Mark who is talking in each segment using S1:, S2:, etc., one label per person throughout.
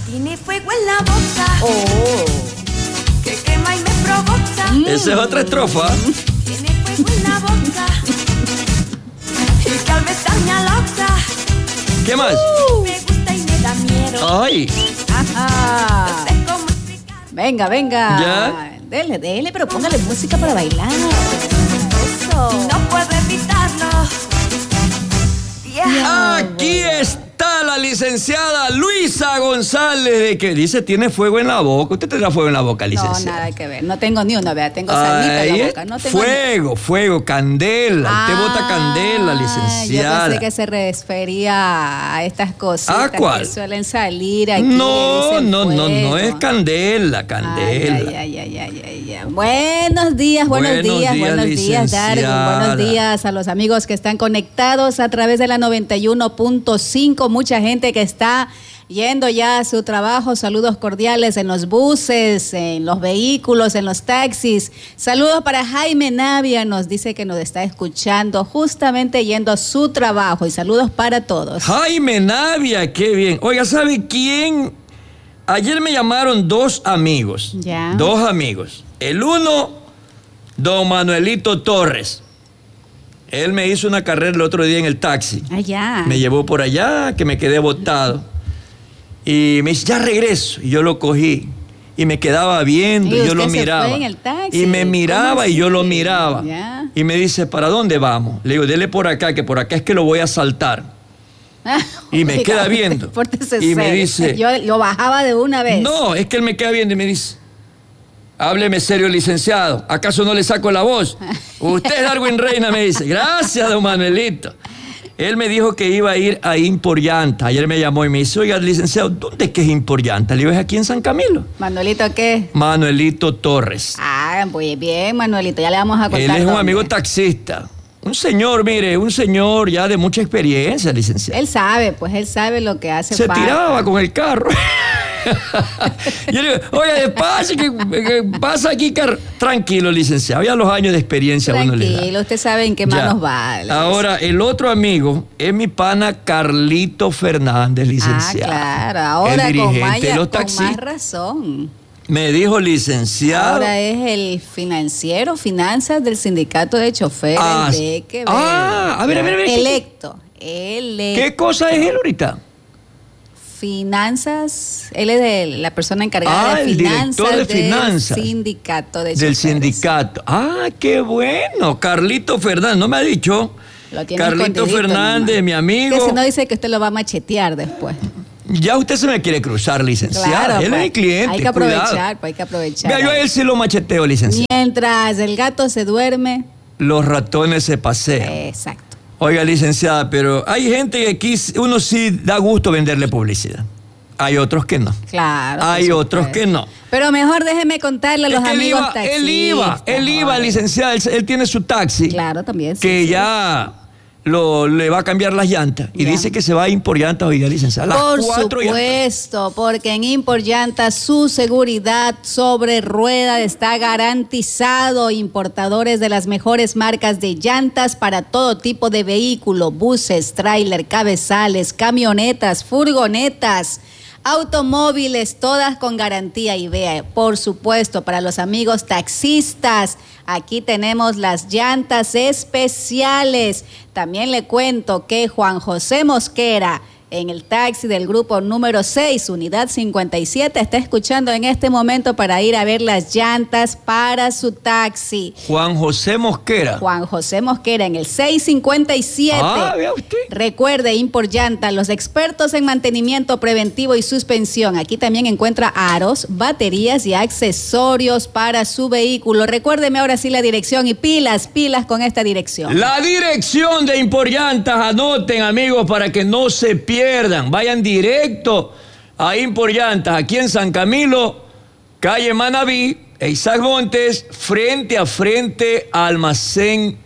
S1: Tiene fuego en la boca. Que quema y me provoca.
S2: Esa es otra estrofa.
S1: Tiene fuego en la boca. Y que al besarme aloca.
S2: ¿Qué más?
S1: Me gusta y me da miedo.
S2: Ay.
S3: Ajá.
S1: No sé cómo explicar.
S3: Venga, venga.
S2: ¿Ya?
S3: Dele, pero póngale música para bailar. Eso.
S1: No puedo evitarlo. Yeah.
S2: Aquí está la licenciada Luisa González, que dice tiene fuego en la boca. ¿Usted tendrá fuego en la boca,
S3: No,
S2: licenciada?
S3: nada que ver. No tengo ni una, vea. Tengo salita en la boca. No tengo
S2: fuego, candela. Usted bota candela,
S3: Yo
S2: licenciada.
S3: pensé que se refería a estas cositas
S2: ¿A cuál?
S3: que suelen salir aquí.
S2: No,
S3: dicen
S2: no,
S3: fuego.
S2: es candela.
S3: Ay. Buenos días, Darwin. Buenos
S2: licenciada.
S3: días a los amigos que están conectados a través de la 91.5. Mucha gente que está yendo ya a su trabajo. Saludos cordiales en los buses, en los vehículos, en los taxis. Saludos para Jaime Navia, nos dice que nos está escuchando justamente yendo a su trabajo. Y saludos para todos.
S2: Jaime Navia, qué bien. Oiga, ¿sabe quién? Ayer me llamaron dos amigos.
S3: Ya.
S2: Dos amigos. El uno, don Manuelito Torres. Él me hizo una carrera el otro día en el taxi.
S3: Allá.
S2: Me llevó por allá, que me quedé botado. Y me dice, ya regreso. Y yo lo cogí. Y me quedaba viendo, y yo lo miraba.
S3: Fue en el taxi.
S2: Y me miraba y yo lo miraba.
S3: Ya.
S2: Y me dice, ¿para dónde vamos? Le digo, dele por acá, que por acá es que lo voy a saltar. Y me queda viendo. Y me dice,
S3: yo lo bajaba de una vez.
S2: no, es que él me queda viendo y me dice, hábleme serio, licenciado. ¿Acaso no le saco la voz? Usted es Darwin Reina, me dice. Gracias, don Manuelito. Él me dijo que iba a ir a Impor Llanta. Ayer me llamó y me dice, oiga, licenciado, ¿dónde es que es Impor Llanta? Le digo, es aquí en San Camilo.
S3: ¿Manuelito qué?
S2: Manuelito Torres.
S3: Ah, muy bien, Manuelito. Ya le vamos a contar.
S2: Él es un
S3: dónde.
S2: amigo taxista. Un señor, mire, un señor ya de mucha experiencia, licenciado.
S3: Él sabe lo que hace
S2: Se
S3: falta.
S2: tiraba con el carro. Yo le digo, oye, despacio, que pasa aquí, tranquilo, licenciado. Ya los años de experiencia uno le da.
S3: Tranquilo, usted sabe en qué
S2: Ya.
S3: manos va.
S2: Ahora, el otro amigo es mi pana Carlito Fernández, licenciado.
S3: Claro, ahora
S2: el
S3: con
S2: dirigente de los
S3: más
S2: taxistas.
S3: razón.
S2: Me dijo, licenciado.
S3: Ahora es el financiero, finanzas del sindicato de choferes de Quevedo.
S2: A ver.
S3: Electo.
S2: ¿Qué cosa es él ahorita?
S3: Finanzas, él es de la persona encargada de
S2: el
S3: finanzas,
S2: director de finanzas
S3: del sindicato de
S2: del
S3: choferes.
S2: sindicato. Qué bueno. Carlito Fernández, no me ha dicho.
S3: Lo tiene
S2: Carlito
S3: escondidito
S2: Fernández,
S3: nomás.
S2: mi amigo.
S3: Que si no dice que usted lo va a machetear después.
S2: Ya usted se me quiere cruzar, licenciado.
S3: Claro,
S2: Él
S3: pues,
S2: es mi cliente.
S3: hay que aprovechar,
S2: cuidado.
S3: pues hay que aprovechar.
S2: Vea, yo a él sí lo macheteo, licenciado.
S3: Mientras el gato se duerme.
S2: Los ratones se pasean.
S3: Exacto.
S2: Oiga, licenciada, pero hay gente que aquí uno sí da gusto venderle publicidad. Hay otros que no.
S3: Claro.
S2: Hay
S3: por
S2: otros
S3: supuesto.
S2: que no.
S3: Pero mejor déjeme contarle a los
S2: Es que
S3: amigos taxistas.
S2: él iba, licenciada, él tiene su taxi.
S3: Claro, también. Sí,
S2: que
S3: sí.
S2: ya le va a cambiar las llantas. Y
S3: Ya.
S2: dice que se va a ir por llantas hoy día, licenciada. Las
S3: Por
S2: 4 llantas.
S3: supuesto, porque en Impor Llantas su seguridad sobre rueda está garantizado. Importadores de las mejores marcas de llantas para todo tipo de vehículo, buses, tráiler, cabezales, camionetas, furgonetas, automóviles, todas con garantía. Y vea, por supuesto, para los amigos taxistas, aquí tenemos las llantas especiales. También le cuento que Juan José Mosquera, en el taxi del grupo número 6, unidad 57, está escuchando en este momento para ir a ver las llantas para su taxi.
S2: Juan José Mosquera.
S3: Juan José Mosquera en el 657.
S2: Vea usted.
S3: Recuerde, Impor Llanta, los expertos en mantenimiento preventivo y suspensión. Aquí también encuentra aros, baterías y accesorios para su vehículo. Recuérdeme ahora sí la dirección y pilas con esta dirección.
S2: La dirección de Impor Llantas, anoten, amigos, para que no se pierdan. Vayan directo a Impor Llantas, aquí en San Camilo, calle Manaví, Isaac Montes, frente a frente a Almacén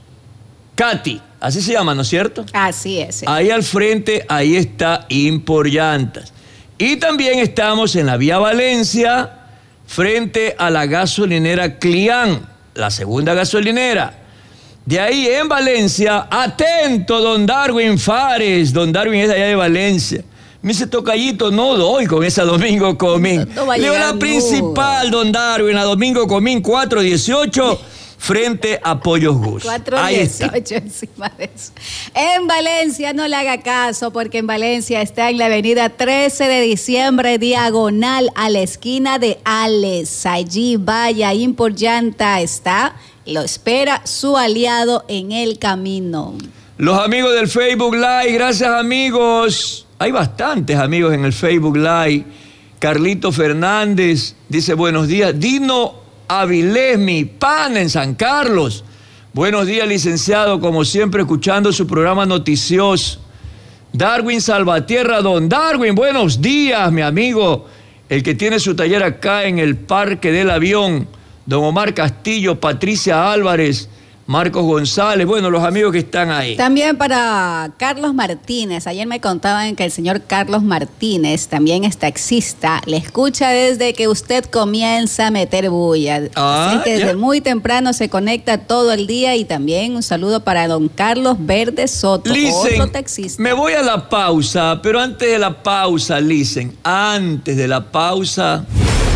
S2: Katy. Así se llama, ¿no es cierto?
S3: Así es. Sí.
S2: Ahí al frente, ahí está Impor Llantas. Y también estamos en la vía Valencia, frente a la gasolinera Clián, la segunda gasolinera. De ahí en Valencia, atento, don Darwin Fares. Don Darwin es de allá de Valencia. Me dice Tocayito, no doy con esa Domingo Comín.
S3: No va a
S2: Leo
S3: llegar
S2: la principal, don Darwin, a Domingo Comín 418 frente a Pollos Gus. Ahí está.
S3: 418 encima de eso. En Valencia, no le haga caso, porque en Valencia está en la avenida 13 de diciembre, diagonal a la esquina de Ales. Allí vaya, Import Llanta está, lo espera su aliado en el camino.
S2: Los amigos del Facebook Live, gracias amigos. Hay bastantes amigos en el Facebook Live. Carlito Fernández dice buenos días. Dino Avilés, mi pana en San Carlos. Buenos días, licenciado, como siempre, escuchando su programa noticioso. Darwin Salvatierra, don Darwin, buenos días, mi amigo. El que tiene su taller acá en el Parque del Avión. Don Omar Castillo, Patricia Álvarez, Marcos González, bueno, los amigos que están ahí.
S3: También para Carlos Martínez, ayer me contaban que el señor Carlos Martínez también es taxista, le escucha desde que usted comienza a meter bulla. Así que desde muy temprano se conecta todo el día. Y también un saludo para don Carlos Verde Soto, otro taxista.
S2: Me voy a la pausa, pero antes de la pausa, antes de la pausa...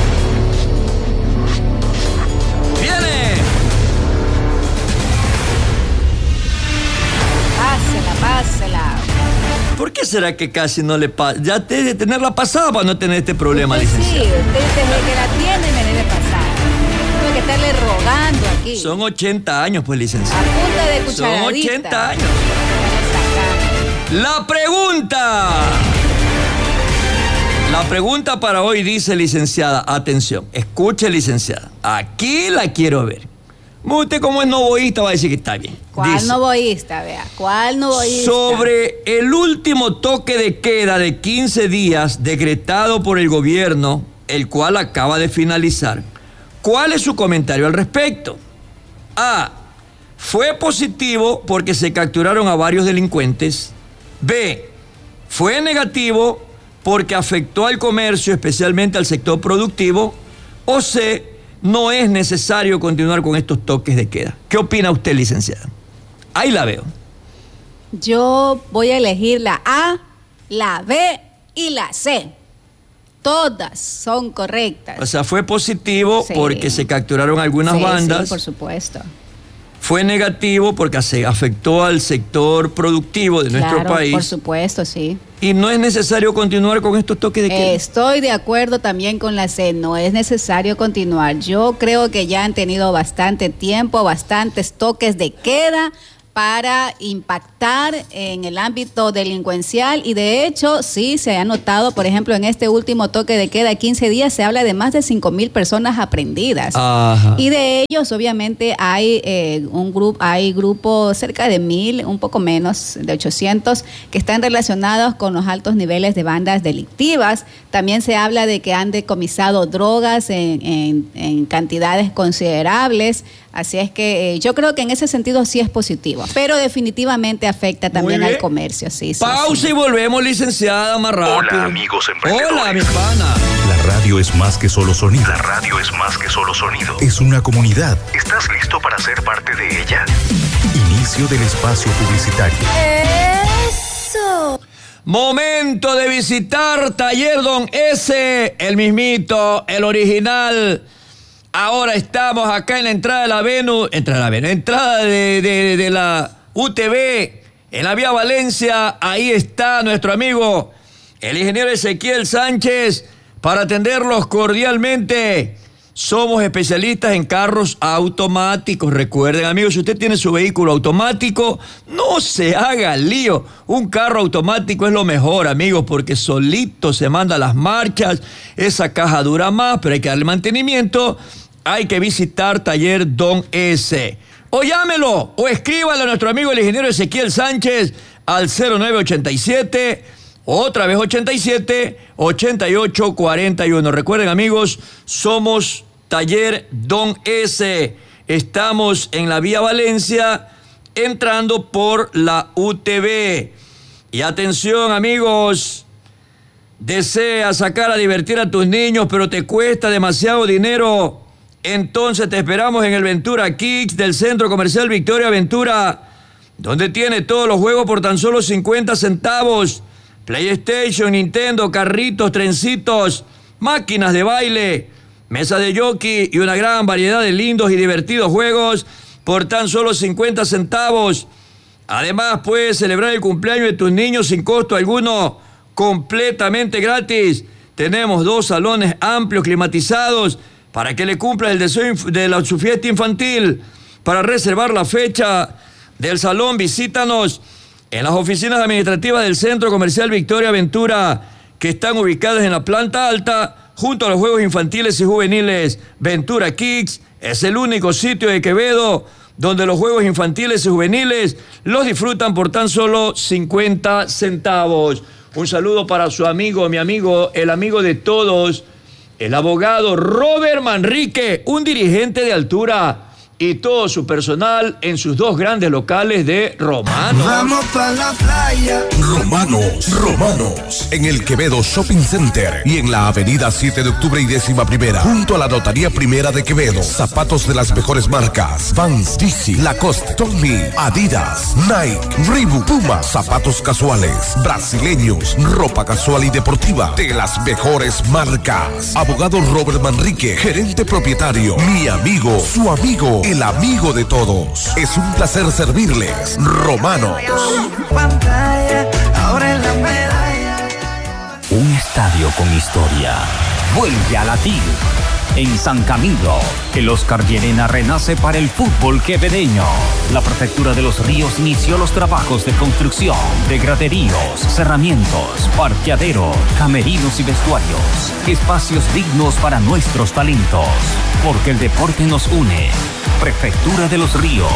S2: ¿Por qué será que casi no le pasa? Ya debe tenerla pasada para no tener este problema, licenciado.
S3: Sí, usted desde que la tiene me debe pasar. Tengo que estarle rogando aquí.
S2: Son 80 años, pues, licenciado.
S3: A punta de cucharadita.
S2: Son 80 años. La pregunta para hoy dice, licenciada, atención, escuche, licenciada, aquí la quiero ver. Usted como es novoísta va a decir que está bien.
S3: ¿Cuál
S2: dice,
S3: novoísta, vea? ¿Cuál novoísta?
S2: Sobre el último toque de queda de 15 días decretado por el gobierno, el cual acaba de finalizar, ¿cuál es su comentario al respecto? A. Fue positivo porque se capturaron a varios delincuentes. B. Fue negativo porque afectó al comercio, especialmente al sector productivo. O C. No es necesario continuar con estos toques de queda. ¿Qué opina usted, licenciada? Ahí la veo.
S3: Yo voy a elegir la A, la B y la C. Todas son correctas.
S2: O sea, fue positivo porque se capturaron algunas bandas.
S3: Sí, por supuesto.
S2: Fue negativo porque se afectó al sector productivo de nuestro país.
S3: Por supuesto, sí.
S2: Y no es necesario continuar con estos toques de queda.
S3: Estoy de acuerdo también con la C, no es necesario continuar. Yo creo que ya han tenido bastante tiempo, bastantes toques de queda para impactar en el ámbito delincuencial, y de hecho sí se ha notado, por ejemplo, en este último toque de queda 15 días se habla de más de 5,000 personas aprendidas. Ajá. Y de ellos obviamente hay grupos cerca de 1,000, un poco menos de 800 que están relacionados con los altos niveles de bandas delictivas. También se habla de que han decomisado drogas en cantidades considerables. Así es que yo creo que en ese sentido sí es positivo, pero definitivamente afecta también al comercio. Sí,
S2: pausa y volvemos, licenciada, más rápido.
S4: Hola, amigos emprendedores.
S2: Hola, mi pana.
S4: La radio es más que solo sonido. La radio es más que solo sonido. Es una comunidad. ¿Estás listo para ser parte de ella? Inicio del espacio publicitario.
S3: ¡Eso!
S2: Momento de visitar Taller Don S, el mismito, el original. Ahora estamos acá en la entrada de la entrada de la UTV, en la vía Valencia. Ahí está nuestro amigo, el ingeniero Ezequiel Sánchez, para atenderlos cordialmente. Somos especialistas en carros automáticos. Recuerden, amigos, si usted tiene su vehículo automático, no se haga lío. Un carro automático es lo mejor, amigos, porque solito se manda las marchas. Esa caja dura más, pero hay que darle mantenimiento. Hay que visitar Taller Don S. O llámelo o escríbalo a nuestro amigo el ingeniero Ezequiel Sánchez al 0987, otra vez 87, 8841. Recuerden, amigos, somos Taller Don S. Estamos en la vía Valencia, entrando por la UTV. Y atención, amigos, deseas sacar a divertir a tus niños, pero te cuesta demasiado dinero. Entonces te esperamos en el Ventura Kicks del Centro Comercial Victoria Ventura, donde tiene todos los juegos por tan solo 50 centavos. PlayStation, Nintendo, carritos, trencitos, máquinas de baile, mesas de jockey y una gran variedad de lindos y divertidos juegos por tan solo 50 centavos. Además, puedes celebrar el cumpleaños de tus niños sin costo alguno, completamente gratis. Tenemos 2 salones amplios climatizados para que le cumpla el deseo de su fiesta infantil. Para reservar la fecha del salón, visítanos en las oficinas administrativas del Centro Comercial Victoria Ventura, que están ubicadas en la planta alta, junto a los juegos infantiles y juveniles. Ventura Kids es el único sitio de Quevedo donde los juegos infantiles y juveniles los disfrutan por tan solo 50 centavos. Un saludo para su amigo, mi amigo, el amigo de todos, el abogado Robert Manrique, un dirigente de altura, y todo su personal en sus 2 grandes locales de Romanos.
S5: Vamos para la playa.
S6: Romanos, en el Quevedo Shopping Center y en la avenida 7 de octubre y 11ª, junto a la Notaría Primera de Quevedo. Zapatos de las mejores marcas: Vans, DC, Lacoste, Tommy, Adidas, Nike, Reebok, Puma. Zapatos casuales, brasileños, ropa casual y deportiva de las mejores marcas. Abogado Robert Manrique, gerente propietario, mi amigo, su amigo, el amigo de todos. Es un placer servirles. Romanos.
S7: Un estadio con historia vuelve a latir. En San Camilo, el Oscar Llerena renace para el fútbol quevedeño. La Prefectura de los Ríos inició los trabajos de construcción de graderíos, cerramientos, parqueadero, camerinos y vestuarios. Espacios dignos para nuestros talentos, porque el deporte nos une. Prefectura de los Ríos.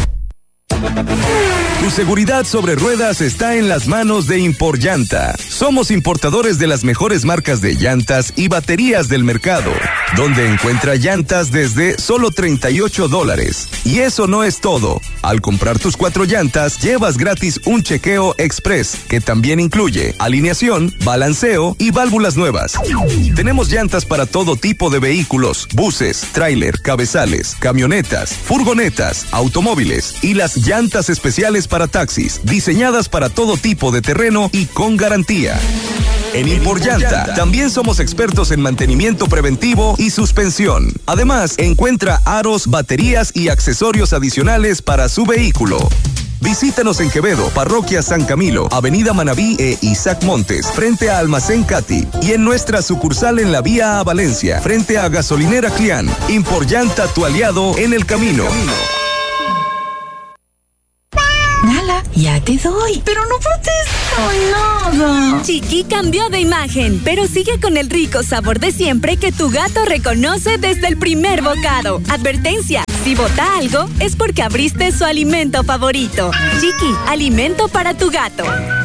S8: Tu seguridad sobre ruedas está en las manos de Imporllanta. Somos importadores de las mejores marcas de llantas y baterías del mercado, donde encuentra llantas desde solo $38. Y eso no es todo. Al comprar tus 4 llantas, llevas gratis un chequeo express, que también incluye alineación, balanceo y válvulas nuevas. Tenemos llantas para todo tipo de vehículos: buses, tráiler, cabezales, camionetas, furgonetas, automóviles y las llantas especiales para taxis, diseñadas para todo tipo de terreno y con garantía. En Imporllanta también somos expertos en mantenimiento preventivo y suspensión. Además, encuentra aros, baterías y accesorios adicionales para su vehículo. Visítanos en Quevedo, Parroquia San Camilo, Avenida Manabí e Isaac Montes, frente a Almacén Cati, y en nuestra sucursal en la vía a Valencia, frente a Gasolinera Clián. Imporllanta, tu aliado en el camino.
S9: Nala, ya te doy. Pero no protesto nada.
S10: Chiqui cambió de imagen, pero sigue con el rico sabor de siempre que tu gato reconoce desde el primer bocado. Advertencia: si bota algo, es porque abriste su alimento favorito. Chiqui, alimento para tu gato.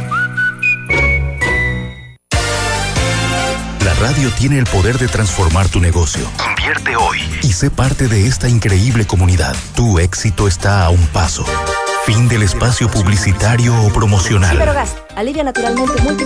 S4: La radio tiene el poder de transformar tu negocio. Invierte hoy y sé parte de esta increíble comunidad. Tu éxito está a un paso. Fin del espacio publicitario o promocional.
S10: Alivia naturalmente